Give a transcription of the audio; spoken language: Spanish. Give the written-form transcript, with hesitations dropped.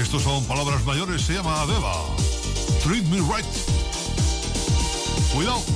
Estos son palabras mayores, se llama Beba. Treat Me Right. Cuidado.